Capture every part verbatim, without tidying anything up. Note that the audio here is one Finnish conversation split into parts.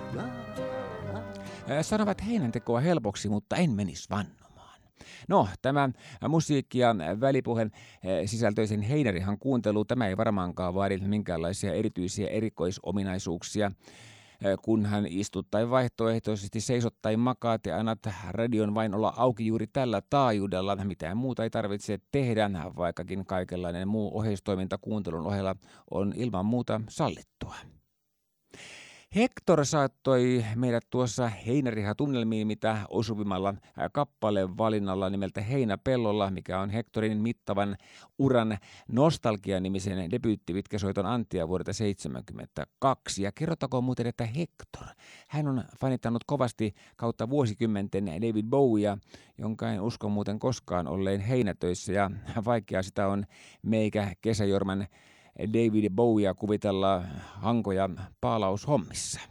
Sanovat heinäntekoa helpoksi, mutta en menisi vannomaan. No, tämä musiikki ja välipuheen sisältöisen heinärihan kuuntelu, tämä ei varmaankaan vaadi minkäänlaisia erityisiä erikoisominaisuuksia, kunhan istut tai vaihtoehtoisesti seisot tai makaat ja annat radion vain olla auki juuri tällä taajuudella. Mitään muuta ei tarvitse tehdä, vaikkakin kaikenlainen muu oheistoiminta kuuntelun ohella on ilman muuta sallittua. Hector saattoi meidät tuossa heinäriha-tunnelmiin mitä osuvimmalla kappaleen valinnalla nimeltä Heinäpellolla, mikä on Hectorin mittavan uran Nostalgia-nimisen debyyttivitkesoiton antia vuodelta seitsemänkymmentäkaksi. Ja kerrotakoon muuten, että Hector, hän on fanittanut kovasti kautta vuosikymmenten David Bowiea, jonka en usko muuten koskaan olleen heinätöissä, ja vaikea sitä on meikä kesäjorman David Bowiea kuvitella hankoja paalaushommissa.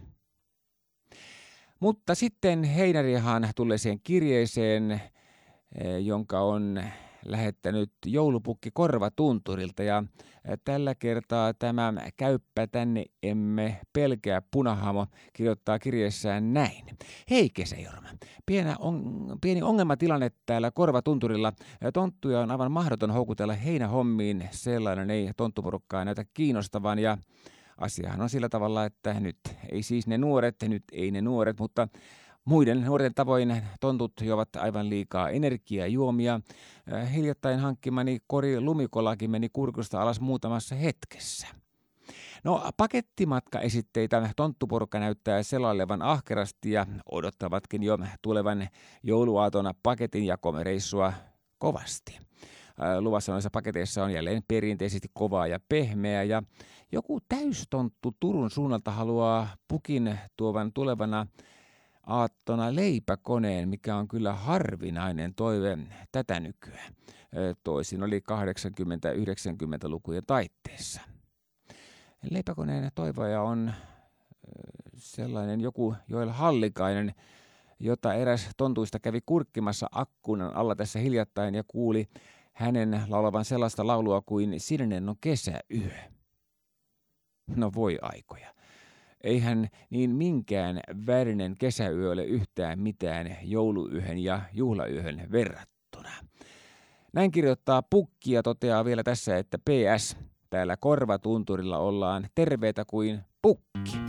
Mutta sitten heinärihaan tulleeseen kirjeeseen, jonka on lähettänyt joulupukki Korvatunturilta, ja tällä kertaa tämä käyppä tänne emme pelkää punahamo kirjoittaa kirjeessään näin. Hei kesäjorma, pieni, on, pieni ongelmatilanne täällä Korvatunturilla. Tonttuja on aivan mahdoton houkutella heinähommiin, sellainen ei tonttuporukkaa näytä kiinnostavan, ja asiahan on sillä tavalla, että nyt ei siis ne nuoret, nyt ei ne nuoret, mutta muiden nuorten tavoin tontut juovat aivan liikaa energiajuomia. Hiljattain hankkimani kori lumikolakin meni kurkusta alas muutamassa hetkessä. No, pakettimatkaesitteitä tonttuporukka näyttää selailevan ahkerasti ja odottavatkin jo tulevan jouluaatona paketin jakomereissua kovasti. Luvassa noissa paketeissa on jälleen perinteisesti kovaa ja pehmeää, ja joku täystonttu Turun suunnalta haluaa pukin tuovan tulevana aattona leipäkoneen, mikä on kyllä harvinainen toive tätä nykyään. Toisin oli kahdeksankymmentä-yhdeksänkymmentälukujen taitteessa. Leipäkoneen toivoja on sellainen joku Joel Hallikainen, jota eräs tontuista kävi kurkkimassa akkunan alla tässä hiljattain ja kuuli hänen laulavan sellaista laulua kuin Sininen on kesäyö. No voi aikoja. Eihän niin minkään värinen kesäyö ole yhtään mitään jouluyöhön ja juhlayöhön verrattuna. Näin kirjoittaa Pukki ja toteaa vielä tässä, että P S. Täällä Korvatunturilla ollaan terveitä kuin pukki.